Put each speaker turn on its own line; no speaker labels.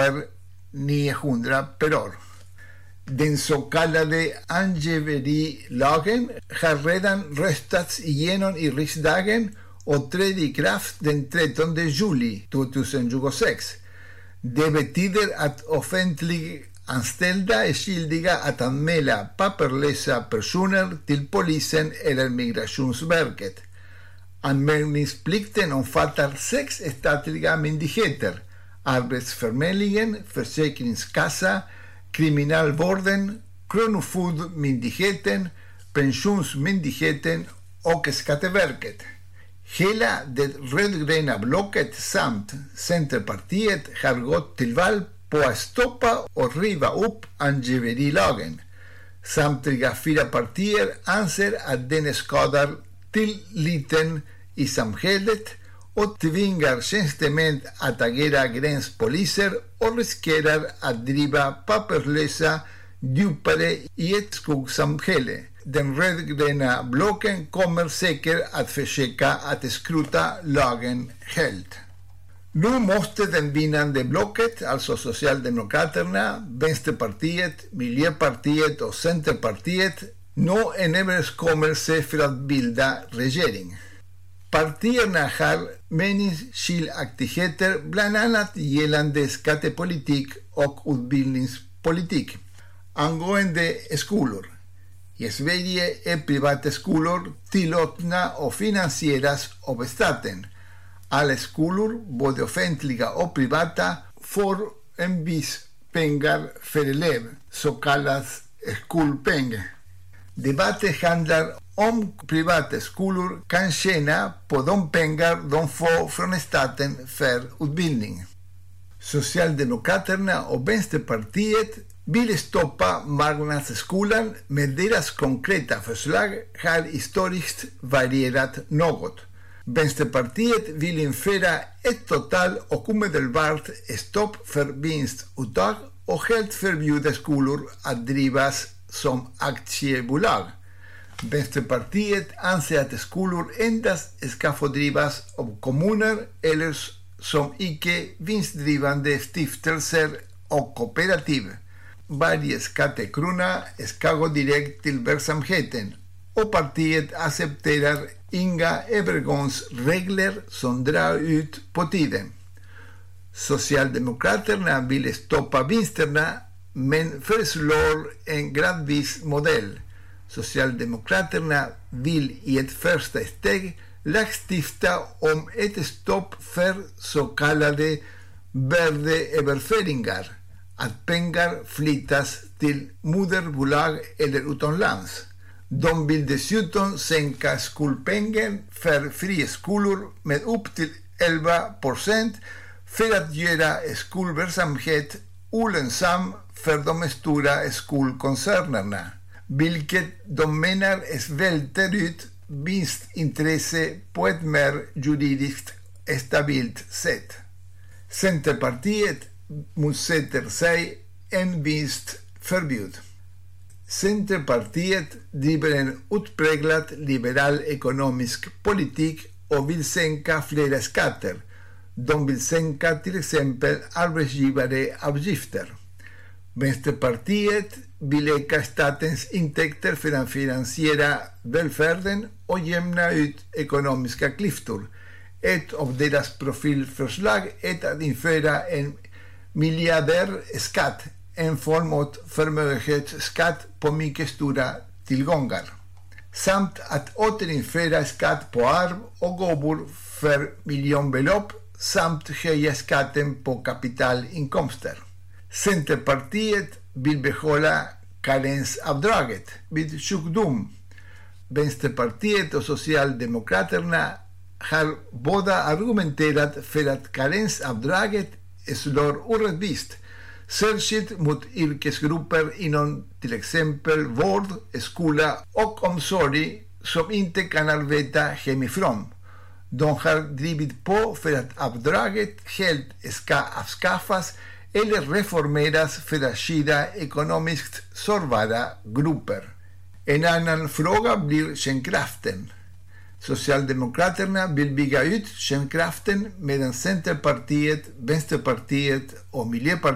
per 900 per år. Den så kallade angiverilagen har redan röstats igenom i riksdagen och trädde i kraft den 13 juli 2026. Det betyder att offentliganställda är skyldiga att anmäla papperlösa personer till polisen eller Migrationsverket. Anmälningsplikten omfattar 6 statliga myndigheter: Arbetsförmedlingen, Försäkringskassa, Kriminalvården, Kronofogdemyndigheten, Pensionsmyndigheten och Skatteverket. Hela det rödgröna blocket samt Centerpartiet har gått till val på att stoppa och riva upp angiverilagen. Samtliga 4 partier anser att den skadar tilliten i samhället och tvingar tjänstemän att agera gränspoliser och riskerar att driva papperslösa djupare i ett skuggsamhälle. Den rödgröna blocken kommer säkert att försöka att skrota lagen helt. Nu måste den vinnande blocket, alltså Socialdemokraterna, Vänsterpartiet, Miljöpartiet och Centerpartiet, nå en överenskommelse för att bilda regering. Partierna har meningsskiljaktigheter bland annat gällande skattepolitik och utbildningspolitik. Angående skolor. I Sverige är privata skolor tillåtna och finansieras av staten. Alla skolor, både offentliga och privata, får en viss pengar för elev, så kallad skolpeng. Debatten handlar om privata skolor kan tjäna på de pengar de får från staten för utbildning. Socialdemokraterna och Vänsterpartiet vill stoppa marknadsskolan, men deras konkreta förslag har historiskt varierat något. Vänsterpartiet vill införa ett total och omedelbart stopp för vinstuttag och helt förbjuda skolor att drivas som aktiebolag. Vänsterpartiet anser att skolor endast ska få drivas av kommuner eller som icke vinstdrivande stiftelser och kooperativ. Varje skattekrona ska gå direkt till verksamheten och partiet accepterar inga övergångsregler som drar ut på tiden. Socialdemokraterna vill stoppa vinsterna men föreslår en gradvis modell. Socialdemokraterna vill i ett första steg lagstifta om ett stopp för så kallade värdeöverföringar, att pengar flyttas till moderbolag eller utomlands. De vill dessutom sänka skolpengen för friskolor med upp till 11% för att göra skolverksamhet olönsam för de stora skolkoncernerna, vilket de menar svälter ut vinstintresse på ett mer juridiskt stabilt sätt. Centerpartiet motsätter sig en vinstförbud. Centerpartiet driver en utpräglat liberal ekonomisk politik och vill sänka flera skatter. De vill sänka till exempel arbetsgivaravgifter. Vänsterpartiet vill öka statens intäkter för att finansiera välfärden och jämna ut ekonomiska klyftor. Ett av deras profilförslag är att införa en miljardärskatt, en form av förmögenhetsskatt på mycket stora tillgångar, samt att återinföra skatt på arv och gåvor för miljonbelopp samt höja skatten på kapitalinkomster. Centerpartiet vill behålla karensavdraget vid sjukdom. Vänsterpartiet och Socialdemokraterna har båda argumenterat för att karensavdraget slår orättvist, särskilt mot yrkesgrupper inom till exempel vård, skola och omsorg som inte kan arbeta hemifrån. De har drivit på för att avdraget helt ska avskaffas eller reformeras för att skydda ekonomiskt sårbara grupper. En annan fråga blir kärnkraften. Socialdemokraterna vill bygga ut kärnkraften medan Centerpartiet, Vänsterpartiet och Miljöpartiet